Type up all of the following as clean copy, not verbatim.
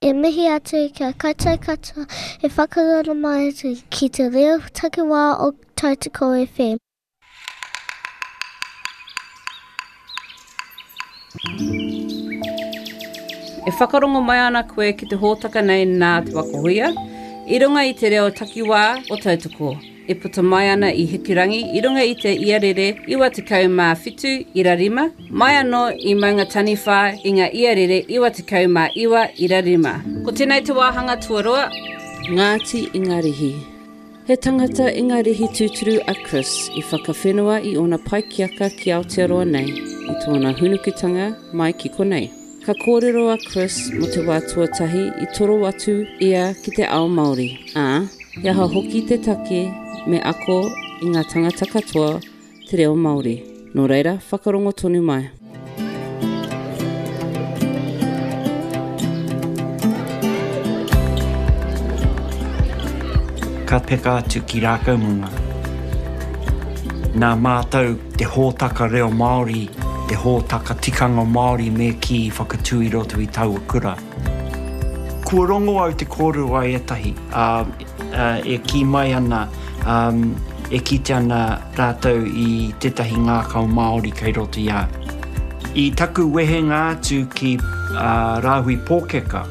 Ke mihi atu kia koutou katoa e whakarono mai atu ki te reo takiwā o Tautoko FM. E whakarongo mai ana koe ki te hōtaka nei nā te wakahuia, i runga i te reo takiwā o Tautoko. E puta mai ana i Hikirangi, i runga i te iarere 95.5, mai anō i maunga taniwha i ngā iarere 99.5. Ko tēnei te wāhanga tuarua, Ngāti Ingarihi. He tangata Ingarihi tūturu a Chris i whakawhenua i ona paikiaka ki Aotearoa nei, i tōna hunukutanga mai ki konei. Ka kōrero a Chris mo te wā tuatahi i toro atu ia ki te ao Māori. Iaha hoki te take me ako i ngā tangata katoa te reo Māori. Nō reira, whakarongo tonu mai. Ka peka atu ki rākau munga. Nā mātou te hōtaka reo Māori, te hōtaka tikanga Māori me ki whakatū i roto i taua kura. Kua rongo au te kōrero ai etahi, e ki mai ana, e kite ana rātou i tetahi ngākau Māori kei roto ia. I taku wehenga atu ki Rāhui Pōkeka,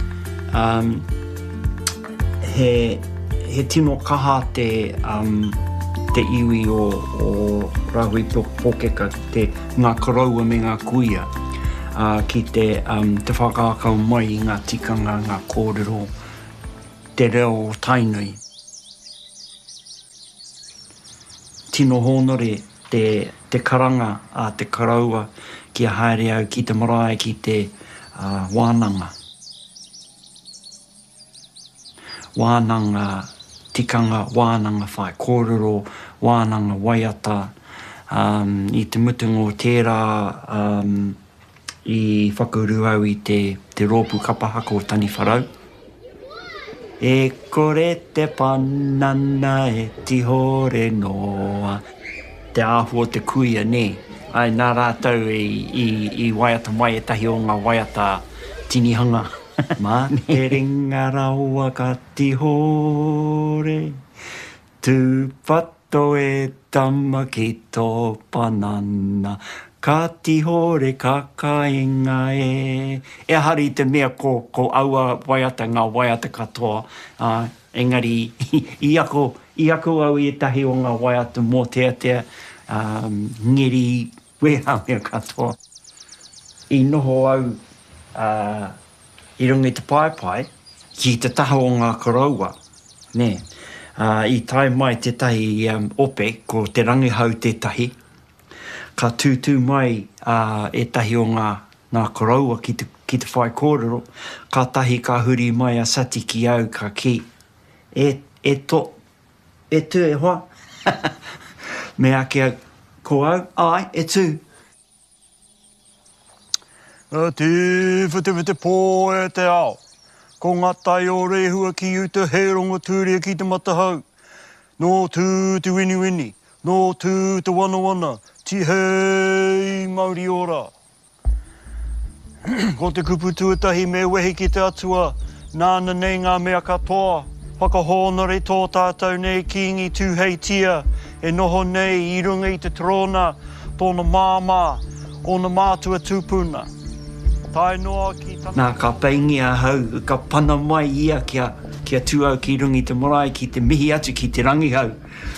he tino kaha te iwi o Rāhui Pōkeka, te ngā karaua me ngā kuia, ki te whakaakau mai i ngā tikanga, ngā kōrero, te reo o Tainui. Tino honore te karanga a te karaua ki a haere au ki te marae ki te wānanga. Wānanga tikanga, wānanga whai kōrero, wānanga waiata, i te mutungo tērā i whakauru au i te rōpu kapahako o Tani Wharau. E kore te panana e tihore noa. Te āhua te kuia, ne? Ai, nā rātou i waiata mai e tahi o ngā waiata tinihanga. Mā te ringa raua ka tihore, tūpato e tama ki tō panana, ka tihore kakainga e. E hari te mea ko aua waiata ngā waiata katoa, engari i ako au i tahi o ngā waiata mō tea ngeri weha mea katoa. I noho au i runga i te paipai, ki te taha o ngā karaua, ne? I tai mai te tahi ope, ko te rangihau te tahi, ka tūtū mai e tahi o ngā karaua ki te whai kōrero, ka tahi ka huri mai a sati ki au ka ki. E tū e hoa. Me ake ko au, ai, e tū. Te white pō e te ao. Ko ngā tai o rehua ki uta he rongo tūria ki te matahau. Nō tū te wini, nō tū te wana, ti hei Māori ora. Ko te kupu tuatahi me wehi ki te atua, nāna nei ngā mea katoa. Whakahōnore tō tātou nei ki ngi tūhei tia, e noho nei i runga i te trona, tōna māmā, o na mātua tūpuna. Nā ka peingi a hau, ka pana mai ia kia tūau ki rungi te marae, ki te mihi atu, ki te rangihau.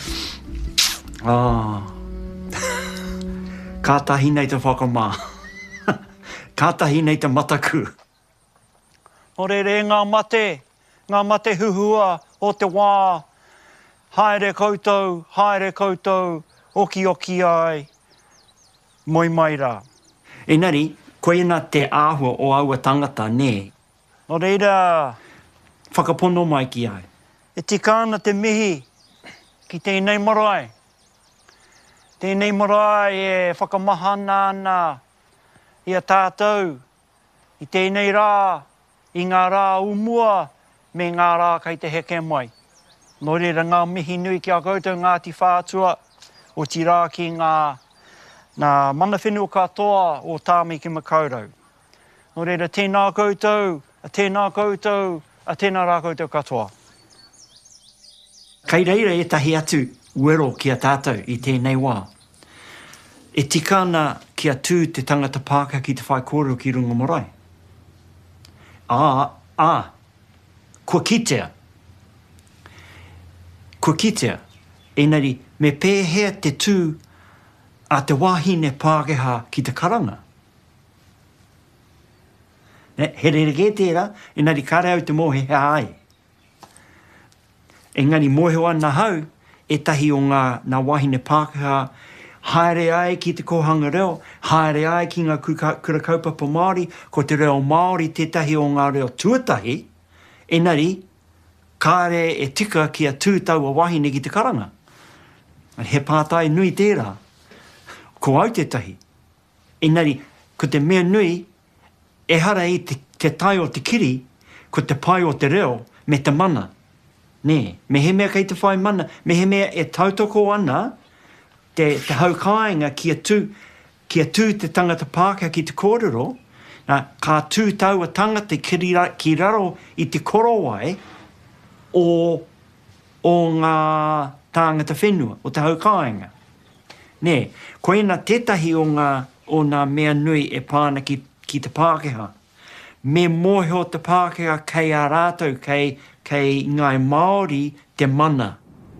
Kātahi nei te whakamā. Kātahi nei te mataku. Nō reire ngā mate huhua o te wā. Haere koutou, oki ai, moi mai rā. Engari, koina te āhua o aua tangata, ne? Nō reira. Whakapono mai ki ai. E tikana te mihi ki tēnei marae. Tēnei marae e whakamahana ana i a tātou, i tēnei rā, i ngā rā umua, me ngā rā kei te heke mai. Nō reira ngā mihi nui ki a koutou Ngāti Whātua, o ti rā ki ngā mana whenua katoa o Tāmi ki Makaurau. Nō reira tēnā koutou, a tēnā koutou, a tēnā rā koutou katoa. Kei reira e tahi atu uero ki a tātou i tēnei wā. E tikana ki a tū te tangata Pākehā ki te whai kōrero ki runga marae. Kua kitea. Kua kitea. Engari, me pēhea te tū a te wahine Pākehā ki te karanga. He rereke tērā, engari kare au te mohe he ai. Engari mohe wana hau, e tahi o ngā wahine Pākehā, haere ai ki te kohanga reo, haere ai ki ngā kura kaupapa Māori, ko te reo Māori tētahi o ngā reo tuatahi, engari, kāre e tika ki a tūtaua wahine ki te karanga. He pātai nui tērā, ko au tētahi. Engari, ko te mea nui, e hara i te tai o te kiri, ko te pai o te reo, me te mana. Ne, me he mea kei te whai mana, me he mea e tautoko ana, te haukainga ki a tū te tangata Pākehā ki te kōrero, ka tū taua tangata ki raro i te korowai o ngā tāngata whenua, o te haukainga. Ne, koina tētahi o ngā mea nui e pāna ki te Pākehā. Me moho te Pākehā kei a rātou, kei ngai Māori te mana.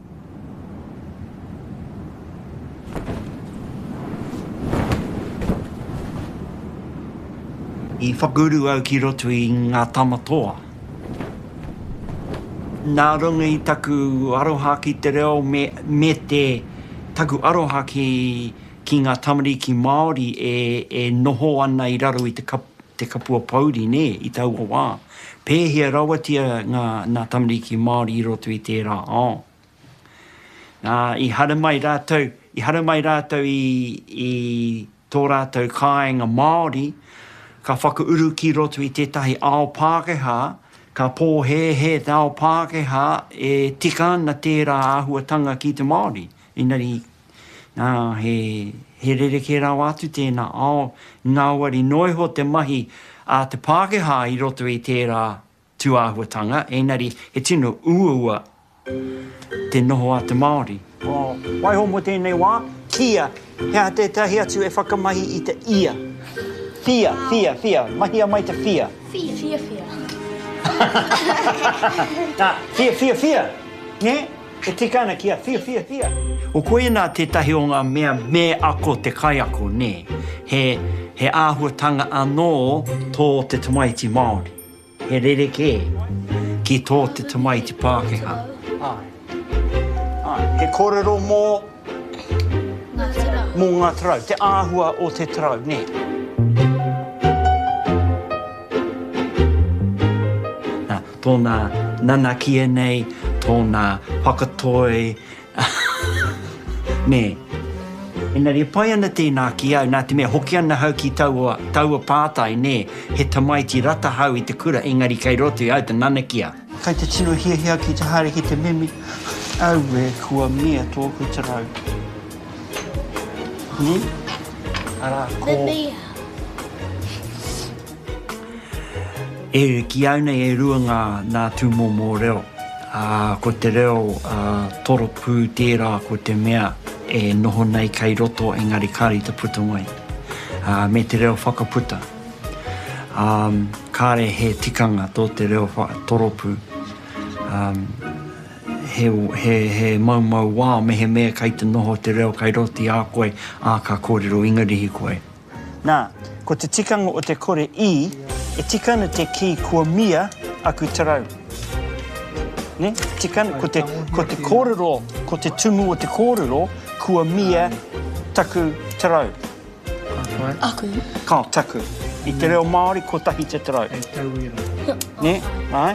I whakuru au ki roto i ngā tamatoa. Nā runga i taku aroha ki te reo me te taku aroha ki ngā tamariki Māori e noho ana i raro i te kapua pauri, ne, i taua wā. Pēhea rawatia ngā tamariki Māori i roto i tērā. I hara mai rātou i tō rātou kāinga Māori, ka whakauru ki roto i tētahi ao Pākehā, ka pōhe te ao Pākehā e tika ana tērā āhuatanga ki te Māori. Engari, he rereke rau atu tēnā ao, ngā wari noiho te mahi a te Pākehā i roto i tērā tuāhuatanga, engari, he tino uaua te noho a te Māori. Waiho mo tēnei wā, kia, hea tētahi atu e whakamahi i te ia. Fia, mahia mai te fia. Fia. Fia. Ne? E tikana kia, fia. O koe nā tētahi o ngā mea me ako te kai ako, ne? He āhuatanga anō tō te tamaiti Māori. He rereke ki tō te tamaiti Pākehā. He kōrero mō ngā tarau, te āhua o te tarau, ne? Tōna nanakia nei, tōna whakatoi, ne. Engari, pai ana tēnā ki au, nā te mea hoki ana hau ki taua pātai, ne, he tamaiti rata hau i te kura, engari kei roto i au te nanakia. Kei te tino hia ki te haere ki te mimi, au e kua mea tōku te rau. Ne? Ara, ko... Ki au nei e rua ngā tūmomo reo. Ko te reo toropu tērā ko te mea e noho nei kei roto engari kāri te puta mai. Me te reo whakaputa. Kāre he tikanga tō te reo toropu. He maumau wā me he mea kei te noho te reo kei roti a koe a ka kōrero ingarihi koe. Nā, ko te tikanga o te kore I, e tikana te ki kua mia aku te rau. Ne? Tikana, ko te kōrero, ko te tumu o te kōrero, kua mia taku te rau. Aku. Ka, taku. I te reo Māori, ko tahi te rau. Ne? Ai?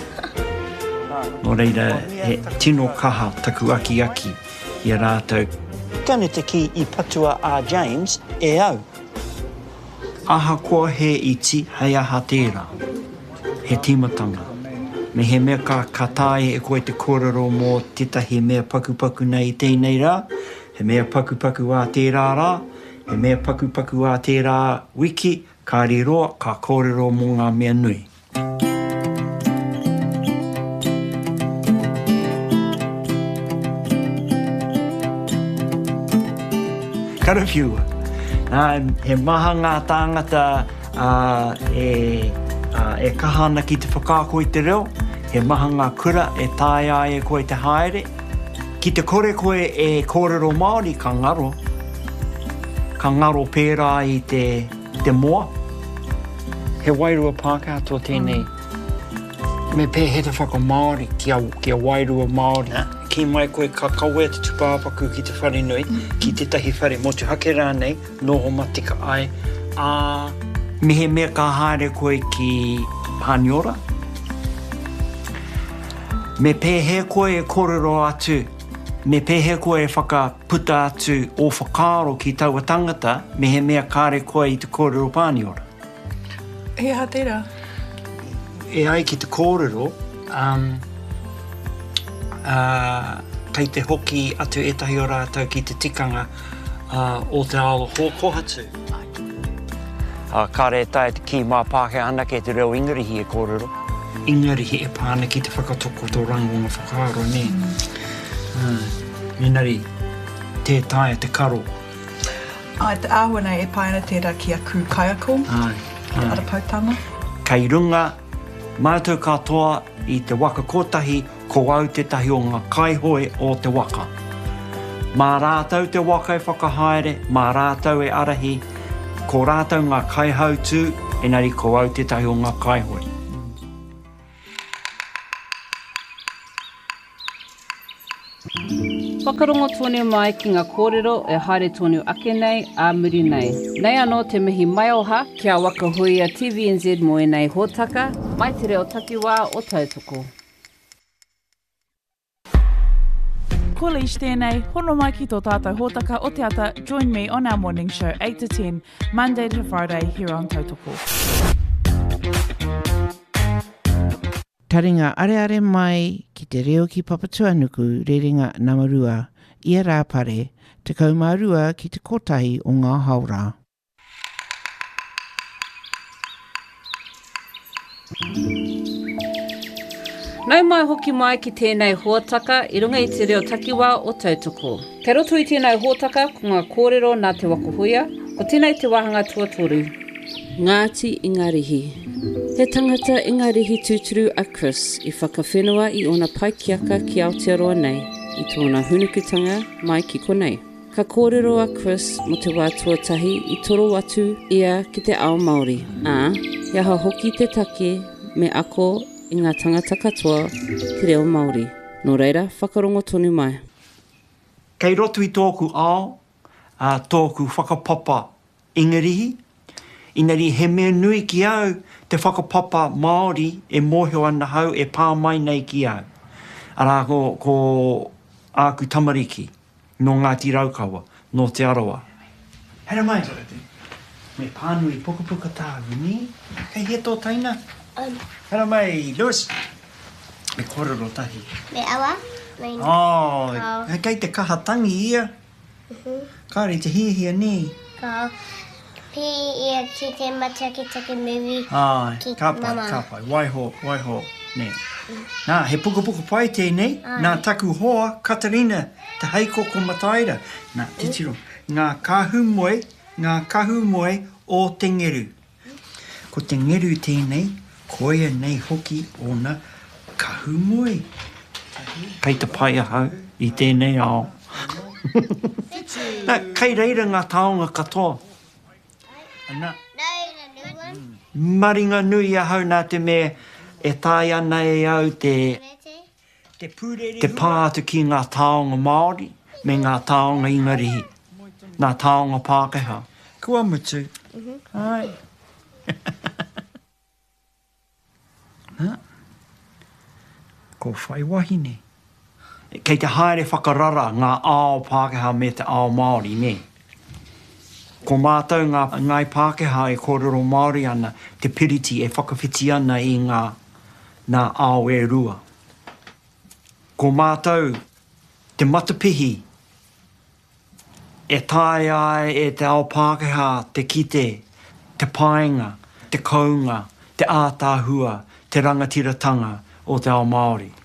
Nō reira, he tino kaha taku aki i a rātou. Tikana te ki I patua a James e au. Aha koa he iti, hei aha tērā. He timatanga. Me he mea ka tāe e koe te kōrero mō tētahi mea pakupaku nei tēnei rā. He mea pakupaku a tērā rā. He mea pakupaku a tērā wiki. Ka riroa, ka kōrero mō ngā mea nui. Karawhiua. He maha ngā tāngata e kahana ki te whakaako i te reo. He maha ngā kura e tāi ai e koe te haere. Ki te kore koe e kōrero Māori ka ngaro. Ka ngaro pērā i te moa. He wairua Pākehā tō tēnei. Me pē he te whaka Māori ki a wairua Māori. Ki mai koe ka kaue te tupāpaku ki te wharenui, ki te tahi whare motu hake rānei, noho matika ai. Me he mea ka haere koe ki Pāniora. Me pē he koe e kōrero atu. Me pē he koe e whakaputa atu o whakaaro ki taua tangata, me he mea kāre koe i te kōrero Pāniora. He ha tērā? E ai ki te kōrero, kei te hoki atu etahi o rātou ki te tikanga o te ao hōhatu. Kāre tae te ki mā Pākehā ana ke te reo Ingarihi e kōrero. Ingarihi e pāna ki te whakatoko tō rango ngā whakaaro, ne. Minari, te tae te karo. Te āhua nei e paina tērā ki a kū kaiako, ki ara pautanga. Kei runga, mātou katoa i te waka kotahi, ko au te tahi o ngā kaihoe o te waka. Mā rātou te waka e whakahaere, mā rātou e arahi, ko rātou ngā kaihautu, enari ko au te tahi o ngā kaihoe. Whakarongo tōne mai ki ngā kōrero e haere tōne ake nei, a muri nei. Nei anō te mihi mai oha, kia wakahui a TVNZ mo e nei hōtaka, mai te reo takiwā o tautoko. Ko Leish tēnei, hono mai ki tō tātou hōtaka o te ata, join me on our morning show 8 to 10, Monday to Friday here on Tautoko. Taringa areare mai ki te reo ki Papatuanuku, rerenga Namarua, ia rāpare, te kaumārua ki te kotahi o ngā haura. Nau mai hoki mai ki tēnei hōtaka i runga i te reo takiwā o tautoko. Kei roto i tēnei hōtaka ko ngā kōrero nā te wakuhuia, ko tēnei te wahanga tuatoru. Ngāti Ingarihi. He tangata Ingarihi tūturu a Chris i whakawhenua i ona paikiaka ki Aotearoa nei, i tōna hunukutanga mai ki konei. Ka kōrero a Chris mo te wā tuatahi i toro atu ia ki te ao Māori. Iaha hoki te take me ako i ngā tangata katoa te reo Māori. Nō reira, whakarongo tonu mai. Kei roto i tōku ao, tōku whakapapa Ingarihi, inari he mea nui ki au te whakapapa Māori e mōhio ana hau e pā mai nei ki au. Arā ko āku tamariki, no Ngāti Raukawa, no te Arawa. Hera mai, me pānui puka tāgu, ni? Kei he tō taina? Hera mai, Lewis. Me kōrero tahi. Me awa? Kei te kahatangi ia. Kāre te hihia ni. Pi ia ki te mataki movie ki mama. Ka pai, waiho, ne. Nā, he puka pai tēnei, nā taku hoa, Katarina, te heikoko mataira. Nā, te tiro, ngā kahu moe o te ngeru. Ko te ngeru tēnei, koia nei hoki ona kahu moe. Kei te pai ahau i tēnei ao. Nā, kei reira ngā taonga katoa. Ana. Maringa nui ahau nā te mea e tāi ana e au te pā atu ki ngā taonga Māori me ngā taonga Ingarihi, ngā taonga Pākehā. Kua mutu. Ai. Ko whai wahine. Kei te haere whakarara ngā ao Pākehā me te ao Māori, ne? Ko mātou ngai Pākehā e kōrero Māori ana, te piriti e whakawhiti ana i ngā ao e rua. Ko mātou te matapihi e tāi ai e te ao Pākehā, te kite, te paenga, te kaunga, te ātāhua, te rangatiratanga o te ao Māori.